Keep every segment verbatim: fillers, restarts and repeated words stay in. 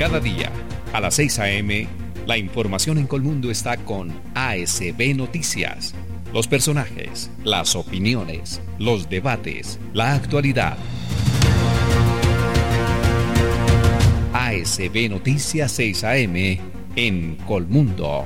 Cada día, a las seis a.m., la información en Colmundo está con A S B Noticias. Los personajes, las opiniones, los debates, la actualidad. A S B Noticias seis a.m. en Colmundo.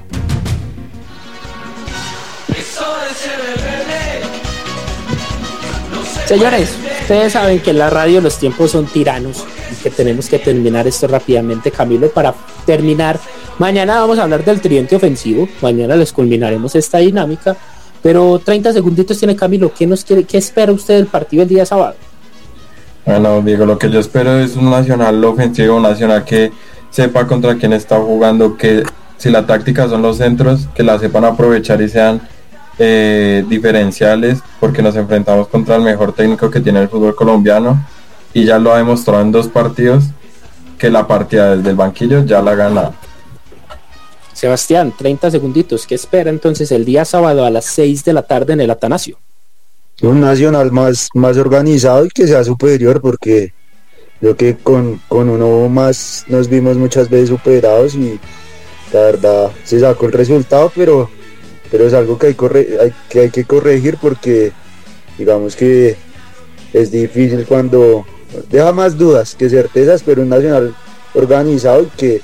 Señores, ustedes saben que en la radio los tiempos son tiranos y que tenemos que terminar esto rápidamente, Camilo, para terminar. Mañana vamos a hablar del tridente ofensivo, mañana les culminaremos esta dinámica, pero treinta segunditos tiene Camilo. ¿Qué nos quiere, qué espera usted del partido el día sábado? Bueno, Diego, lo que yo espero es un Nacional ofensivo, un Nacional que sepa contra quién está jugando, que si la táctica son los centros, que la sepan aprovechar y sean eh, diferenciales, porque nos enfrentamos contra el mejor técnico que tiene el fútbol colombiano y ya lo ha demostrado en dos partidos que la partida desde el banquillo ya la gana. Sebastián, treinta segunditos. ¿Qué espera entonces el día sábado a las seis de la tarde en el Atanasio? Un Nacional más, más organizado y que sea superior, porque creo que con, con uno más nos vimos muchas veces superados y la verdad se sacó el resultado, pero, pero es algo que hay, corre, hay, que hay que corregir, porque digamos que es difícil cuando deja más dudas que certezas, pero un Nacional organizado y que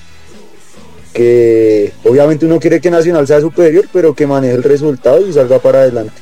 que obviamente uno quiere que Nacional sea superior, pero que maneje el resultado y salga para adelante.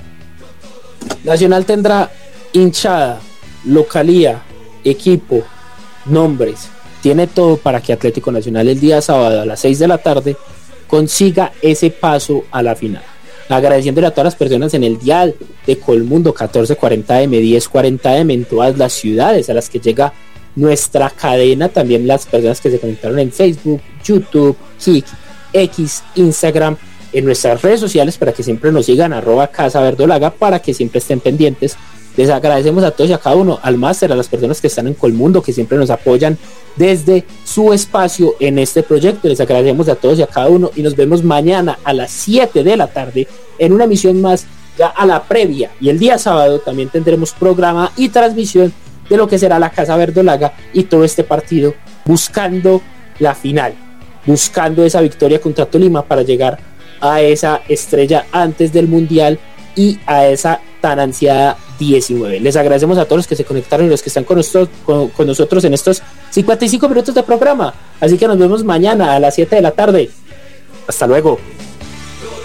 Nacional tendrá hinchada, localía, equipo, nombres, tiene todo para que Atlético Nacional el día sábado a las seis de la tarde consiga ese paso a la final. Agradeciéndole a todas las personas en el dial de Colmundo catorce cuarenta eme, diez cuarenta eme, en todas las ciudades a las que llega nuestra cadena, también las personas que se conectaron en Facebook, YouTube, Kik, X, Instagram, en nuestras redes sociales, para que siempre nos sigan, arroba Casa Verdolaga, para que siempre estén pendientes. Les agradecemos a todos y a cada uno, al máster, a las personas que están en Colmundo, que siempre nos apoyan desde su espacio en este proyecto. Les agradecemos a todos y a cada uno y nos vemos mañana a las siete de la tarde en una emisión más, ya a la previa, y el día sábado también tendremos programa y transmisión de lo que será la Casa Verdolaga y todo este partido, buscando la final, buscando esa victoria contra Tolima para llegar a esa estrella antes del Mundial y a esa tan ansiada diecinueve. Les agradecemos a todos los que se conectaron y los que están con nosotros, con, con nosotros en estos cincuenta y cinco minutos de programa. Así que nos vemos mañana a las siete de la tarde. Hasta luego.